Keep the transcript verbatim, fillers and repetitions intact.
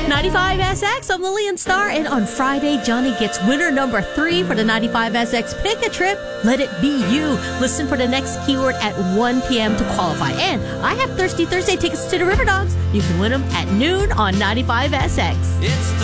ninety-five S X, I'm Lillian Starr, and on Friday, Johnny gets winner number three for the ninety-five S X Pick a Trip. Let it be you. Listen for the next keyword at one p.m. to qualify. And I have Thirsty Thursday tickets to the River Dogs. You can win them at noon on ninety-five S X. It's